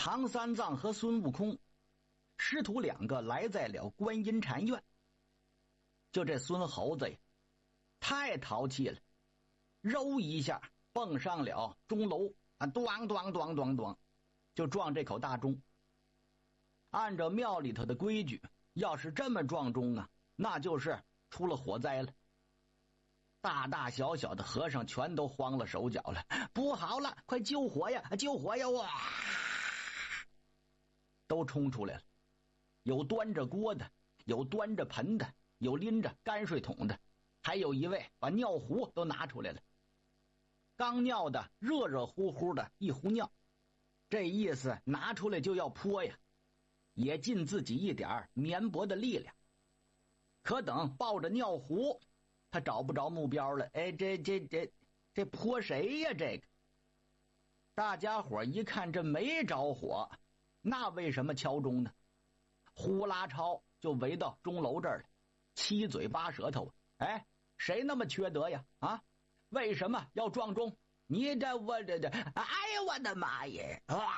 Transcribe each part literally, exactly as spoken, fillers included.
唐三藏和孙悟空师徒两个来在了观音禅院。就这孙猴子呀，太淘气了，揉一下蹦上了钟楼啊，咣咣咣咣咣，就撞这口大钟。按照庙里头的规矩，要是这么撞钟啊，那就是出了火灾了。大大小小的和尚全都慌了手脚了，不好了，快救火呀，救火呀！哇，都冲出来了，有端着锅的，有端着盆的，有拎着泔水桶的，还有一位把尿壶都拿出来了。刚尿的热热乎乎的一壶尿，这意思拿出来就要泼呀，也尽自己一点绵薄的力量。可等抱着尿壶，他找不着目标了。哎，这这这这泼谁呀？这个大家伙一看这没着火，那为什么敲钟呢？呼啦超就围到钟楼这儿了，七嘴八舌头。哎，谁那么缺德呀？啊，为什么要撞钟？你这我这这，哎呀，我的妈耶！啊，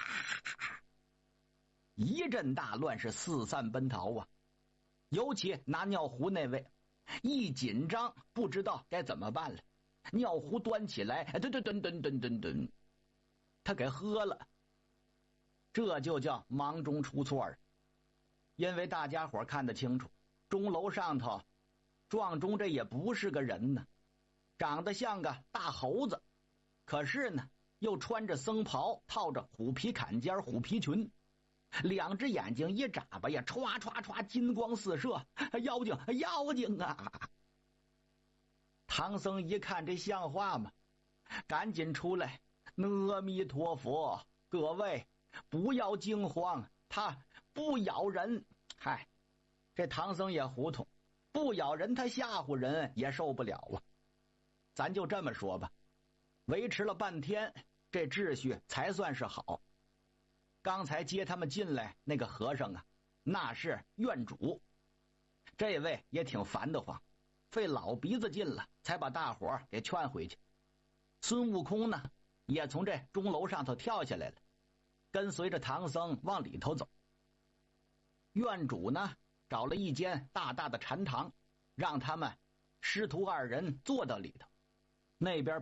一阵大乱，是四散奔逃啊！尤其拿尿壶那位，一紧张不知道该怎么办了，尿壶端起来，吨吨吨吨吨吨吨，他给喝了。这就叫忙中出错儿。因为大家伙看得清楚，钟楼上头撞钟这也不是个人呢，长得像个大猴子，可是呢又穿着僧袍，套着虎皮坎肩虎皮裙，两只眼睛一眨巴呀，歘歘歘，金光四射，妖精妖精啊！唐僧一看这像话吗？赶紧出来，阿弥陀佛，各位不要惊慌，他不咬人。嗨，这唐僧也糊涂，不咬人他吓唬人也受不了啊。咱就这么说吧，维持了半天，这秩序才算是好。刚才接他们进来那个和尚啊，那是院主，这位也挺烦得慌，费老鼻子劲了才把大伙给劝回去。孙悟空呢也从这钟楼上头跳下来了，跟随着唐僧往里头走。院主呢找了一间大大的禅堂，让他们师徒二人坐到里头，那边